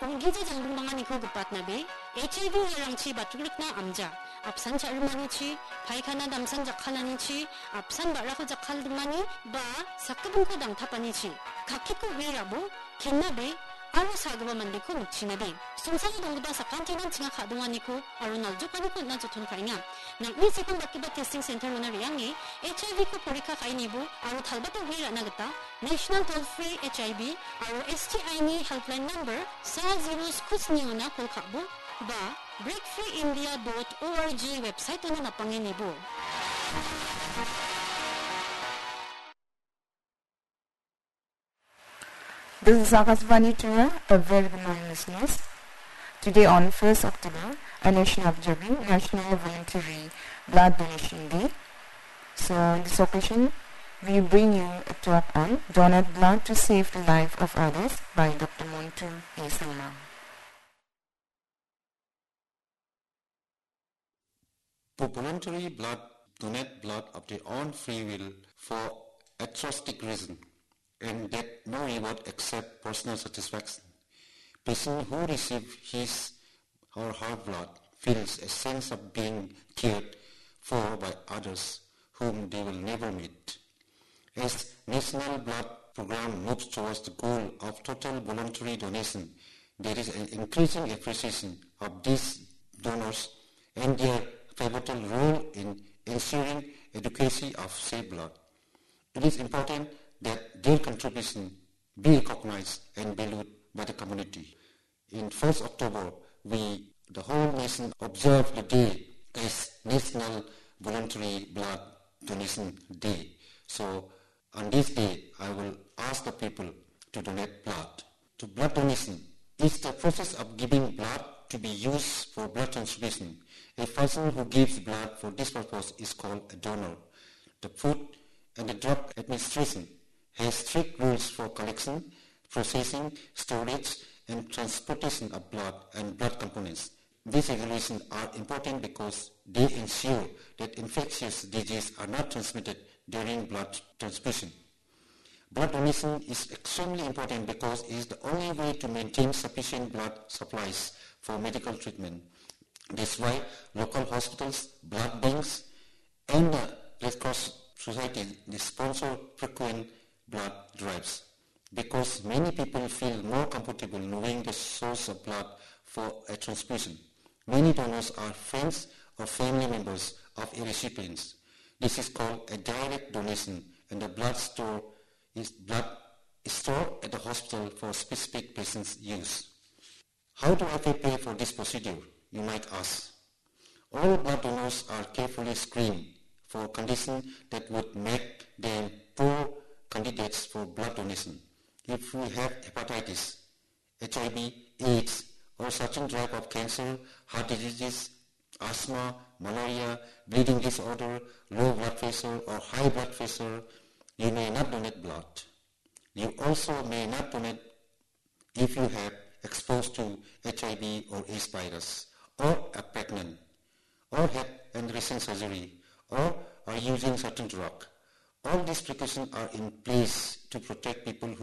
공기제 장동방안이 고급밭나베 HIV 열랑치 바투릭나 암자 앞산 자르마니치 바이카나 담산 자칼라니치 앞산 바라코 자칼드마니 바 사크bunko 당타파니치 각키코 위라보 긴나베 아루 사그바 만리코 묵치나베 송사가 동그바 사칸티난 칭아 가동하니코 아루날조 까니코 나조톤 가이냐 낭니 세컨 바키바 테스팅 센터로나 리양이 HIV코 포리카 가이니보 아루 탈바토 위라나겠다 National Toll-Free HIV 아루 STI니 헬플라인 넘버 40 스쿠스니오나 콜카보 바 breakfreeindia.org 웹사이트는 나빵이니보 This is Akashvani Tura, a very good morning listeners. Today on 1st October, a nation observing National Voluntary Blood Donation Day. So on this occasion, we bring you a talk on Donate Blood to Save the Life of Others by Dr. Montu A. Salma. To voluntary blood, donate blood of their own free will for altruistic reason and get no reward except personal satisfaction. Patient who receive his or her blood feels a sense of being cared for by others whom they will never meet. As National Blood Program moves towards the goal of total voluntary donation, there is an increasing appreciation of these donors and their pivotal role in ensuring adequacy of safe blood. It is important that their contribution be recognized and valued by the community. In 1st October, the whole nation observed the day as National Voluntary Blood Donation Day. So on this day, I will ask the people to donate blood. To blood donation is the process of giving blood to be used for blood transfusion. A person who gives blood for this purpose is called a donor. The Food and the Drug Administration has strict rules for collection, processing, storage, and transportation of blood and blood components. These regulations are important because they ensure that infectious diseases are not transmitted during blood transfusion. Blood donation is extremely important because it is the only way to maintain sufficient blood supplies for medical treatment. That's why local hospitals, blood banks, and the Red Cross Society sponsor frequent blood drives because many people feel more comfortable knowing the source of blood for a transfusion. Many donors are friends or family members of a recipient. This is called a direct donation, and the blood stored at the hospital for specific patients' use. How do I prepare for this procedure, you might ask? All blood donors are carefully screened for conditions that would make them poor candidates for blood donation. If we have hepatitis, HIV, AIDS, or certain type of cancer, heart diseases, asthma, malaria, bleeding disorder, low blood pressure, or high blood pressure, you may not donate blood. You also may not donate if you have exposed to HIV or AIDS virus, or are pregnant, or had an recent surgery, or are using certain drug. All these precautions are in place to protect people who